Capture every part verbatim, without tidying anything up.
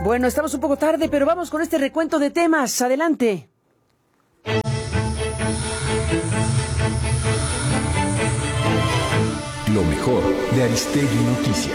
Bueno, estamos un poco tarde, pero vamos con este recuento de temas. Adelante. Lo mejor de Aristegui Noticias.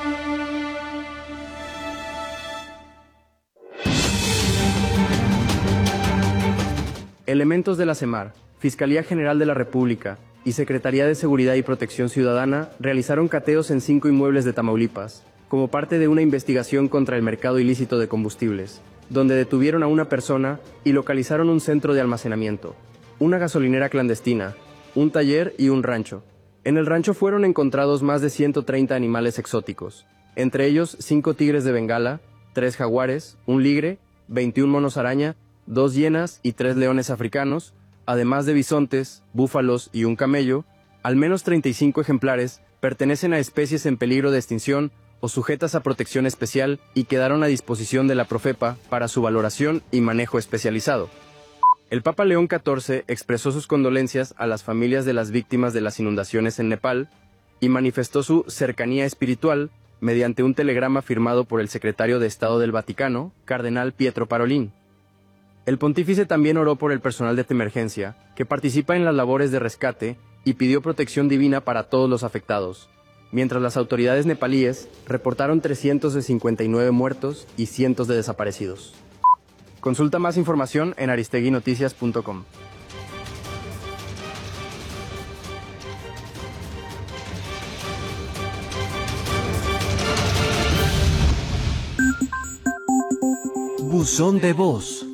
Elementos de la SEMAR, Fiscalía General de la República y Secretaría de Seguridad y Protección Ciudadana realizaron cateos en cinco inmuebles de Tamaulipas, como parte de una investigación contra el mercado ilícito de combustibles, donde detuvieron a una persona y localizaron un centro de almacenamiento, una gasolinera clandestina, un taller y un rancho. En el rancho fueron encontrados más de ciento treinta animales exóticos, entre ellos cinco tigres de Bengala, tres jaguares, un ligre, veintiún monos araña, dos hienas y tres leones africanos, además de bisontes, búfalos y un camello. Al menos treinta y cinco ejemplares pertenecen a especies en peligro de extinción o sujetas a protección especial y quedaron a disposición de la Profepa para su valoración y manejo especializado. El Papa León catorce expresó sus condolencias a las familias de las víctimas de las inundaciones en Nepal y manifestó su cercanía espiritual mediante un telegrama firmado por el secretario de Estado del Vaticano, Cardenal Pietro Parolin. El pontífice también oró por el personal de emergencia, que participa en las labores de rescate, y pidió protección divina para todos los afectados, mientras las autoridades nepalíes reportaron trescientos cincuenta y nueve muertos y cientos de desaparecidos. Consulta más información en aristegui noticias punto com. Buzón de voz.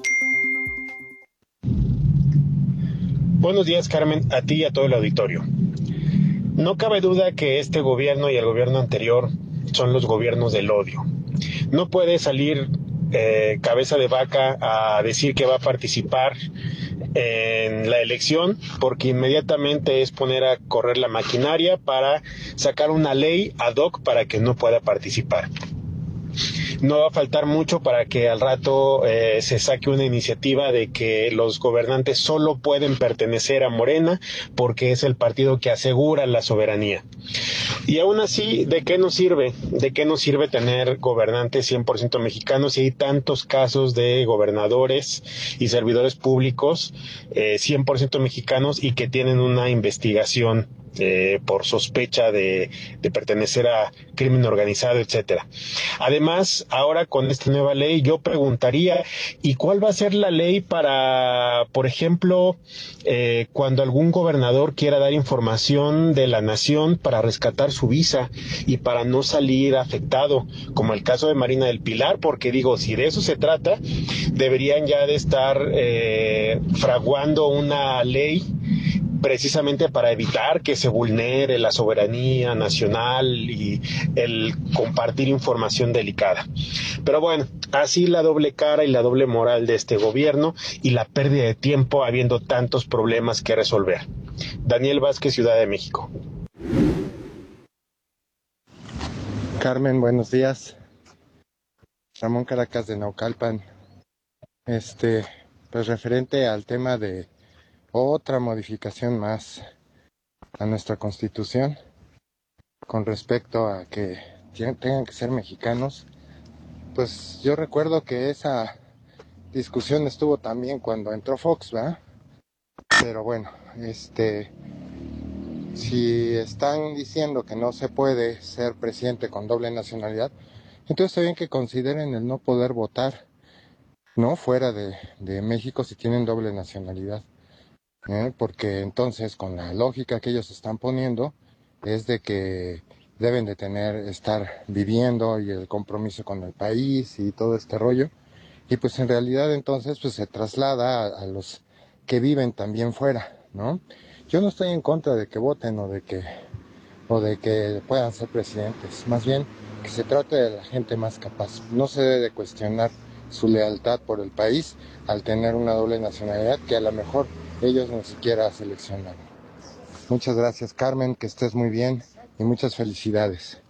Buenos días, Carmen, a ti y a todo el auditorio. No cabe duda que este gobierno y el gobierno anterior son los gobiernos del odio. No puede salir eh, cabeza de vaca a decir que va a participar en la elección, porque inmediatamente es poner a correr la maquinaria para sacar una ley ad hoc para que no pueda participar. No va a faltar mucho para que al rato eh, se saque una iniciativa de que los gobernantes solo pueden pertenecer a Morena porque es el partido que asegura la soberanía. Y aún así, ¿de qué nos sirve? ¿De qué nos sirve tener gobernantes cien por ciento mexicanos si hay tantos casos de gobernadores y servidores públicos eh, cien por ciento mexicanos y que tienen una investigación Eh, por sospecha de, de pertenecer a crimen organizado, etcétera? Además, ahora con esta nueva ley, yo preguntaría, ¿y cuál va a ser la ley para, por ejemplo, eh, cuando algún gobernador quiera dar información de la nación para rescatar su visa y para no salir afectado, como el caso de Marina del Pilar? Porque digo, si de eso se trata, deberían ya de estar eh, fraguando una ley precisamente para evitar que se vulnere la soberanía nacional y el compartir información delicada. Pero bueno, así la doble cara y la doble moral de este gobierno y la pérdida de tiempo habiendo tantos problemas que resolver. Daniel Vázquez, Ciudad de México. Carmen, buenos días. Ramón Caracas de Naucalpan. Este, pues referente al tema de otra modificación más a nuestra Constitución con respecto a que tengan que ser mexicanos, pues yo recuerdo que esa discusión estuvo también cuando entró Fox, ¿verdad? Pero bueno, este, si están diciendo que no se puede ser presidente con doble nacionalidad, entonces está bien que consideren el no poder votar, ¿no? Fuera de, de México si tienen doble nacionalidad. ¿Eh? Porque entonces con la lógica que ellos están poniendo es de que deben de tener, estar viviendo y el compromiso con el país y todo este rollo, y pues en realidad entonces pues se traslada a, a los que viven también fuera, ¿no? Yo no estoy en contra de que voten o de que o de que puedan ser presidentes, más bien que se trate de la gente más capaz. No se debe de cuestionar su lealtad por el país al tener una doble nacionalidad que a lo mejor ellos ni siquiera seleccionaron. Muchas gracias, Carmen, que estés muy bien y muchas felicidades.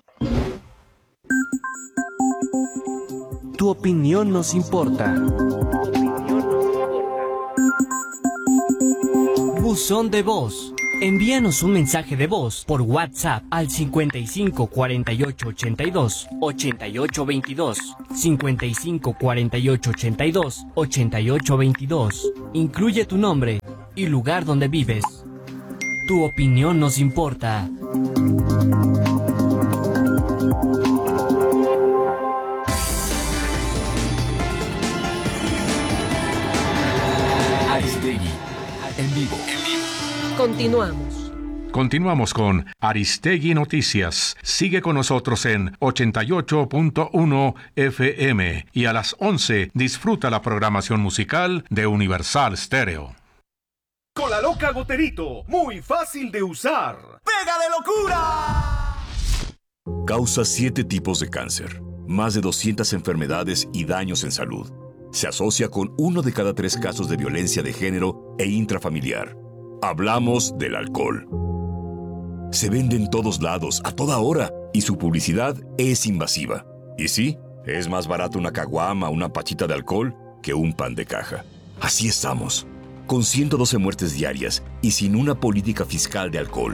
Tu opinión nos importa. Buzón de voz Envíanos un mensaje de voz por WhatsApp al cincuenta y cinco cuarenta y ocho ochenta y dos ochenta y ocho veintidós, cincuenta y cinco cuarenta y ocho ochenta y dos ochenta y ocho veintidós. Incluye tu nombre y lugar donde vives. Tu opinión nos importa. Aristegui, en vivo. Continuamos. Continuamos con Aristegui Noticias. Sigue con nosotros en ochenta y ocho punto uno F M y a las once disfruta la programación musical de Universal Stereo. Con la loca Goterito, muy fácil de usar. ¡Pega de locura! Causa siete tipos de cáncer, más de doscientas enfermedades y daños en salud. Se asocia con uno de cada tres casos de violencia de género e intrafamiliar. Hablamos del alcohol. Se vende en todos lados, a toda hora, y su publicidad es invasiva. Y sí, es más barato una caguama o una pachita de alcohol que un pan de caja. Así estamos, con ciento doce muertes diarias y sin una política fiscal de alcohol.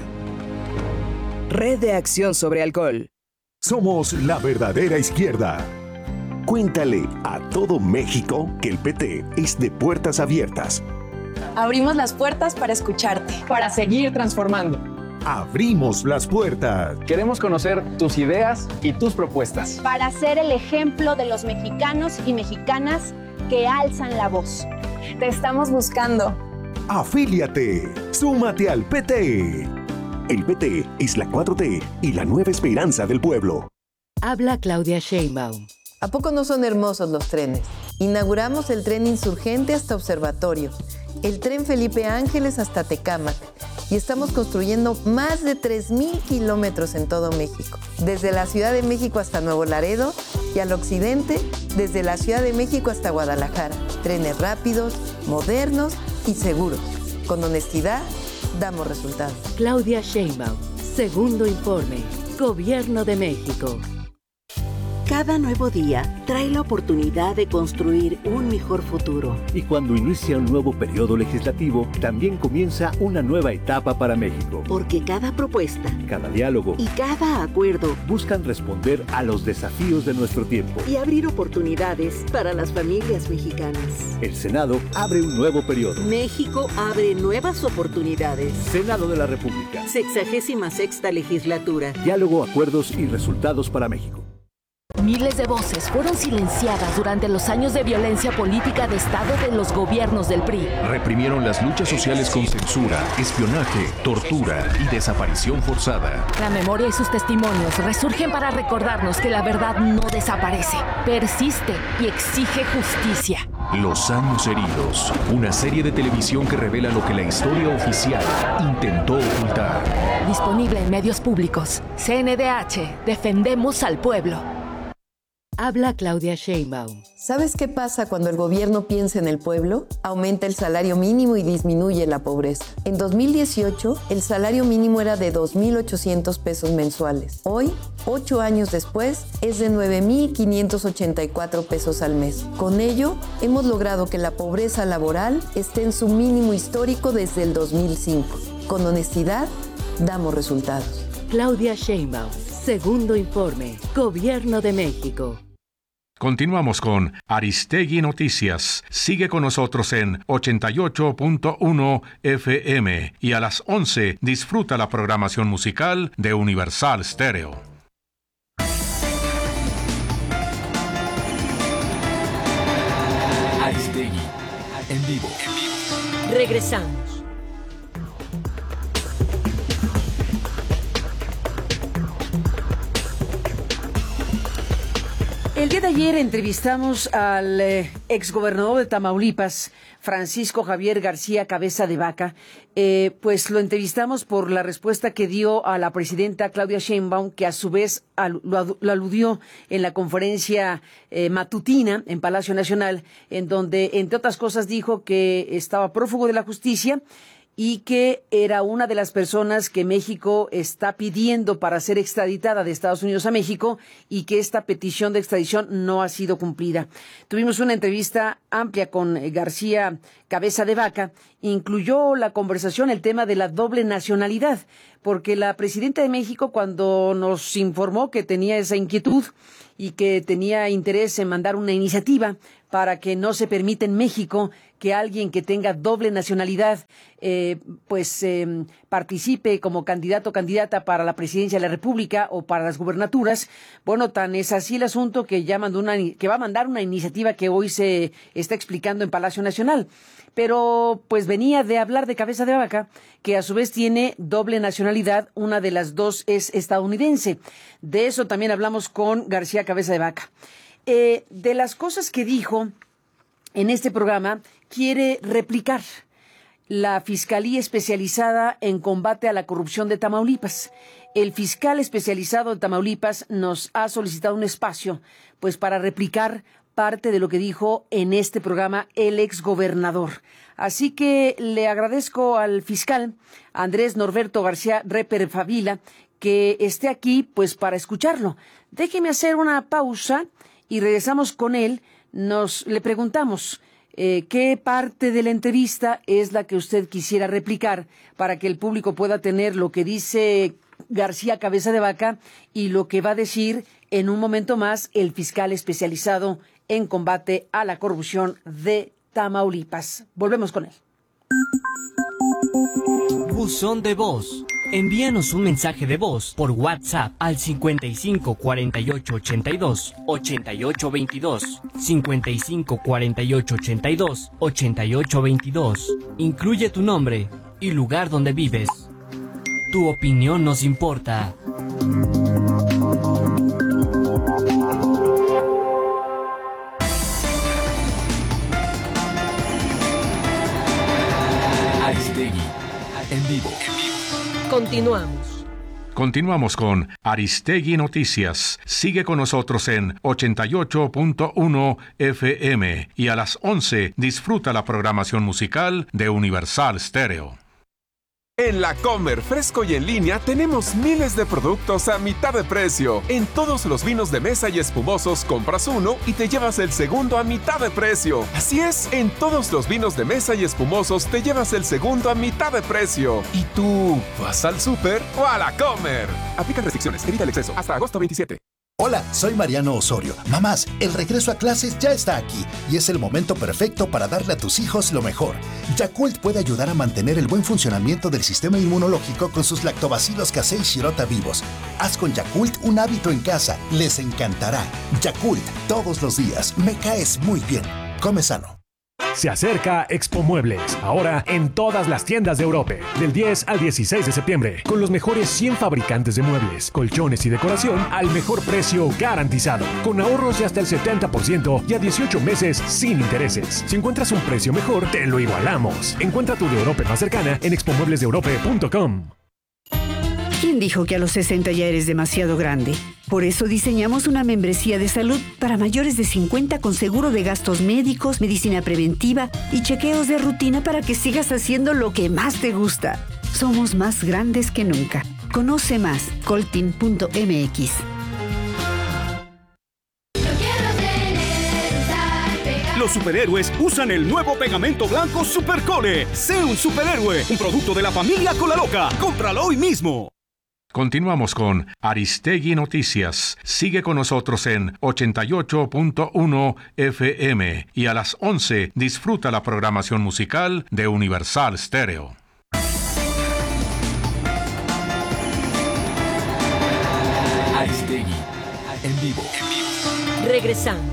Red de Acción sobre Alcohol. Somos la verdadera izquierda. Cuéntale a todo México que el P T es de puertas abiertas. Abrimos las puertas para escucharte, para seguir transformando. Abrimos las puertas. Queremos conocer tus ideas y tus propuestas. Para ser el ejemplo de los mexicanos y mexicanas que alzan la voz. Te estamos buscando. Afíliate. Súmate al P T. El P T es la cuatro T y la nueva esperanza del pueblo. Habla Claudia Sheinbaum. ¿A poco no son hermosos los trenes? Inauguramos el tren Insurgente hasta Observatorio, el tren Felipe Ángeles hasta Tecámac y estamos construyendo más de tres mil kilómetros en todo México, desde la Ciudad de México hasta Nuevo Laredo y al occidente, desde la Ciudad de México hasta Guadalajara. Trenes rápidos, modernos y seguros. Con honestidad, damos resultados. Claudia Sheinbaum, segundo informe, Gobierno de México. Cada nuevo día trae la oportunidad de construir un mejor futuro. Y cuando inicia un nuevo periodo legislativo, también comienza una nueva etapa para México. Porque cada propuesta, cada diálogo y cada acuerdo buscan responder a los desafíos de nuestro tiempo y abrir oportunidades para las familias mexicanas. El Senado abre un nuevo periodo. México abre nuevas oportunidades. Senado de la República. Sexagésima sexta legislatura. Diálogo, acuerdos y resultados para México. Miles de voces fueron silenciadas durante los años de violencia política de Estado de los gobiernos del P R I. Reprimieron las luchas sociales con censura, espionaje, tortura y desaparición forzada. La memoria y sus testimonios resurgen para recordarnos que la verdad no desaparece, persiste y exige justicia. Los años heridos, una serie de televisión que revela lo que la historia oficial intentó ocultar. Disponible en medios públicos. C N D H, defendemos al pueblo. Habla Claudia Sheinbaum. ¿Sabes qué pasa cuando el gobierno piensa en el pueblo? Aumenta el salario mínimo y disminuye la pobreza. En dos mil dieciocho, el salario mínimo era de dos mil ochocientos pesos mensuales. Hoy, ocho años después, es de nueve mil quinientos ochenta y cuatro pesos al mes. Con ello, hemos logrado que la pobreza laboral esté en su mínimo histórico desde el dos mil cinco. Con honestidad, damos resultados. Claudia Sheinbaum, segundo informe, Gobierno de México. Continuamos con Aristegui Noticias. Sigue con nosotros en ochenta y ocho punto uno F M y a las once disfruta la programación musical de Universal Stereo. Aristegui, en vivo. Regresamos. El día de ayer entrevistamos al eh, exgobernador de Tamaulipas, Francisco Javier García Cabeza de Vaca. Eh, pues lo entrevistamos por la respuesta que dio a la presidenta Claudia Sheinbaum, que a su vez al, lo, lo aludió en la conferencia eh, matutina en Palacio Nacional, en donde, entre otras cosas, dijo que estaba prófugo de la justicia y que era una de las personas que México está pidiendo para ser extraditada de Estados Unidos a México y que esta petición de extradición no ha sido cumplida. Tuvimos una entrevista amplia con García Cabeza de Vaca, incluyó la conversación el tema de la doble nacionalidad, porque la presidenta de México, cuando nos informó que tenía esa inquietud y que tenía interés en mandar una iniciativa para que no se permita en México que alguien que tenga doble nacionalidad eh, pues eh, participe como candidato o candidata para la presidencia de la República o para las gubernaturas. Bueno, tan es así el asunto que ya mandó una, que va a mandar una iniciativa que hoy se está explicando en Palacio Nacional. Pero pues venía de hablar de Cabeza de Vaca, que a su vez tiene doble nacionalidad, una de las dos es estadounidense. De eso también hablamos con García Cabeza de Vaca. Eh, de las cosas que dijo en este programa, quiere replicar la Fiscalía Especializada en Combate a la Corrupción de Tamaulipas. El fiscal especializado de Tamaulipas nos ha solicitado un espacio pues para replicar parte de lo que dijo en este programa el exgobernador. Así que le agradezco al fiscal Andrés Norberto García Reper Favila que esté aquí pues para escucharlo. Déjeme hacer una pausa y regresamos con él. Nos le preguntamos eh, qué parte de la entrevista es la que usted quisiera replicar para que el público pueda tener lo que dice García Cabeza de Vaca y lo que va a decir en un momento más el fiscal especializado en combate a la corrupción de Tamaulipas. Volvemos con él. Buzón de voz. Envíanos un mensaje de voz por WhatsApp al cincuenta y cinco cuarenta y ocho ochenta y dos ochenta y ocho veintidós, cincuenta y cinco cuarenta y ocho ochenta y dos ochenta y ocho veintidós. Incluye tu nombre y lugar donde vives. Tu opinión nos importa. Aristegui, en vivo. Continuamos. Continuamos con Aristegui Noticias. Sigue con nosotros en ochenta y ocho punto uno F M y a las once disfruta la programación musical de Universal Stereo. En La Comer, fresco y en línea, tenemos miles de productos a mitad de precio. En todos los vinos de mesa y espumosos, compras uno y te llevas el segundo a mitad de precio. Así es, en todos los vinos de mesa y espumosos, te llevas el segundo a mitad de precio. ¿Y tú, vas al súper o a La Comer? Aplican restricciones, evita el exceso. Hasta agosto veintisiete. Hola, soy Mariano Osorio. Mamás, el regreso a clases ya está aquí y es el momento perfecto para darle a tus hijos lo mejor. Yakult puede ayudar a mantener el buen funcionamiento del sistema inmunológico con sus lactobacilos casei shirota vivos. Haz con Yakult un hábito en casa. Les encantará. Yakult, todos los días. Me caes muy bien. Come sano. Se acerca Expo Muebles, ahora en todas las tiendas de Europe, del diez al dieciséis de septiembre, con los mejores cien fabricantes de muebles, colchones y decoración al mejor precio garantizado, con ahorros de hasta el setenta por ciento y a dieciocho meses sin intereses. Si encuentras un precio mejor, te lo igualamos. Encuentra tu de Europe más cercana en expo muebles de europe punto com. ¿Quién dijo que a los sesenta ya eres demasiado grande? Por eso diseñamos una membresía de salud para mayores de cincuenta con seguro de gastos médicos, medicina preventiva y chequeos de rutina para que sigas haciendo lo que más te gusta. Somos más grandes que nunca. Conoce más, coltin punto m x. Los superhéroes usan el nuevo pegamento blanco Supercole. Sé un superhéroe, un producto de la familia Colaloca. Cómpralo hoy mismo. Continuamos con Aristegui Noticias. Sigue con nosotros en ochenta y ocho punto uno F M y a las once disfruta la programación musical de Universal Stereo. Aristegui, en vivo. Regresamos.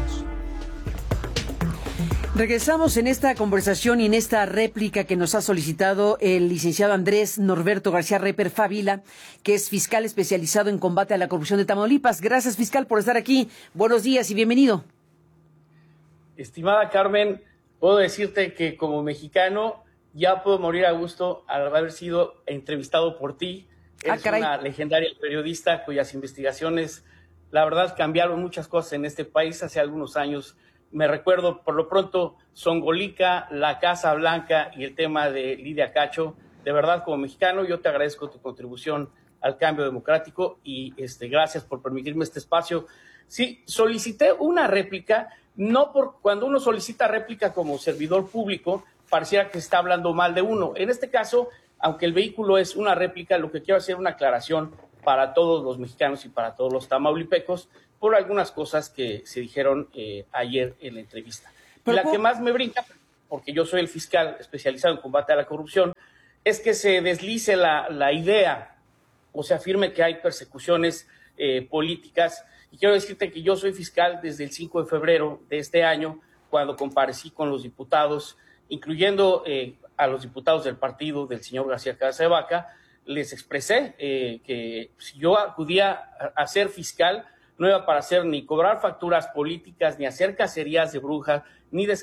Regresamos en esta conversación y en esta réplica que nos ha solicitado el licenciado Andrés Norberto García Reper Favila, que es fiscal especializado en combate a la corrupción de Tamaulipas. Gracias, fiscal, por estar aquí. Buenos días y bienvenido. Estimada Carmen, puedo decirte que como mexicano ya puedo morir a gusto al haber sido entrevistado por ti. Eres ah, una legendaria periodista cuyas investigaciones, la verdad, cambiaron muchas cosas en este país hace algunos años. Me recuerdo, por lo pronto, Zongolica, la Casa Blanca y el tema de Lidia Cacho. de verdad, como mexicano, yo te agradezco tu contribución al cambio democrático y este, gracias por permitirme este espacio. Sí, solicité una réplica, no por cuando uno solicita réplica como servidor público, pareciera que está hablando mal de uno. En este caso, aunque el vehículo es una réplica, lo que quiero hacer es una aclaración para todos los mexicanos y para todos los tamaulipecos por algunas cosas que se dijeron eh, ayer en la entrevista. Y la que más me brinca, porque yo soy el fiscal especializado en combate a la corrupción, es que se deslice la, la idea o se afirme que hay persecuciones eh, políticas. Y quiero decirte que yo soy fiscal desde el cinco de febrero de este año, cuando comparecí con los diputados, incluyendo eh, a los diputados del partido del señor García Cabeza de Vaca. Les expresé eh, que si yo acudía a, a ser fiscal, no iba para hacer ni cobrar facturas políticas, ni hacer cacerías de brujas, ni